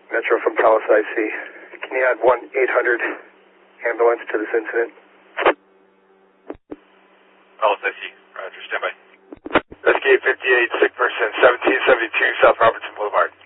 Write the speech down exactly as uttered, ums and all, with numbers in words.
Metro from Palisade C. Can you add one eight hundred ambulance to this incident? Palisade C, roger, stand by. Rescue fifty-eight, sick person, seventeen seventy-two South Robertson Boulevard.